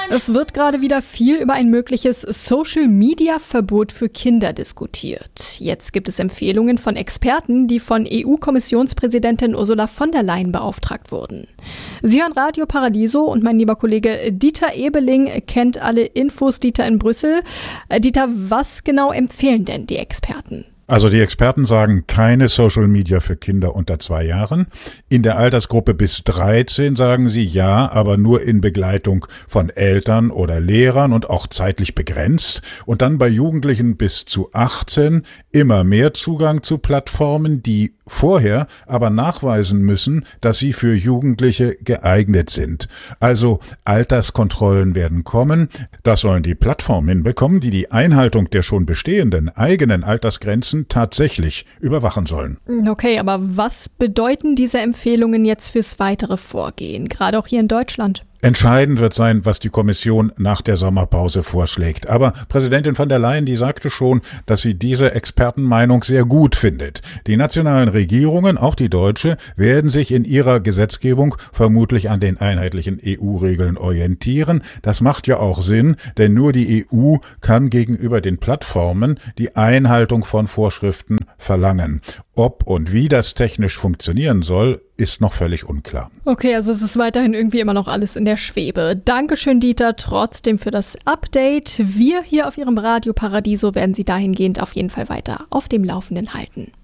Es wird gerade wieder viel über ein mögliches Social-Media-Verbot für Kinder diskutiert. Jetzt gibt es Empfehlungen von Experten, die von EU-Kommissionspräsidentin Ursula von der Leyen beauftragt wurden. Sie hören Radio Paradiso und mein lieber Kollege Dieter Ebeling kennt alle Infos. Dieter in Brüssel. Dieter, was genau empfehlen denn die Experten? Also die Experten sagen keine Social Media für Kinder unter 2 Jahren. In der Altersgruppe bis 13 sagen sie ja, aber nur in Begleitung von Eltern oder Lehrern und auch zeitlich begrenzt. Und dann bei Jugendlichen bis zu 18 immer mehr Zugang zu Plattformen, die vorher aber nachweisen müssen, dass sie für Jugendliche geeignet sind. Also Alterskontrollen werden kommen. Das sollen die Plattformen hinbekommen, die die Einhaltung der schon bestehenden eigenen Altersgrenzen tatsächlich überwachen sollen. Okay, aber was bedeuten diese Empfehlungen jetzt fürs weitere Vorgehen, gerade auch hier in Deutschland? Entscheidend wird sein, was die Kommission nach der Sommerpause vorschlägt. Aber Präsidentin von der Leyen, die sagte schon, dass sie diese Expertenmeinung sehr gut findet. Die nationalen Regierungen, auch die deutsche, werden sich in ihrer Gesetzgebung vermutlich an den einheitlichen EU-Regeln orientieren. Das macht ja auch Sinn, denn nur die EU kann gegenüber den Plattformen die Einhaltung von Vorschriften verlangen. Ob und wie das technisch funktionieren soll, ist noch völlig unklar. Okay, also es ist weiterhin irgendwie immer noch alles in der Schwebe. Dankeschön, Dieter, trotzdem für das Update. Wir hier auf Ihrem Radio Paradiso werden Sie dahingehend auf jeden Fall weiter auf dem Laufenden halten.